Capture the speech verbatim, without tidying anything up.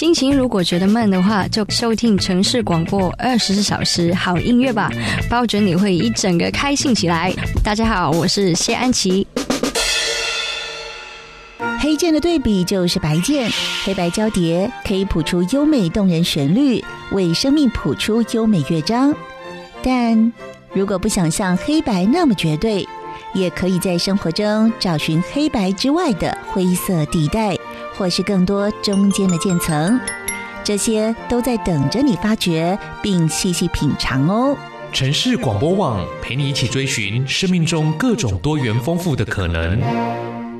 心情如果觉得闷的话，就收听城市广播二十四小时好音乐吧，保准你会一整个开心起来。大家好，我是谢安琪。 黑键的对比就是白键，黑白交叠可以谱出优美动人旋律，为生命谱出优美乐章。但如果不想像黑白那么绝对，也可以在生活中找寻黑白之外的灰色地带，或是更多中间的渐层，这些都在等着你发掘并细细品尝哦。 城市广播网陪你一起追寻生命中各种多元丰富的可能。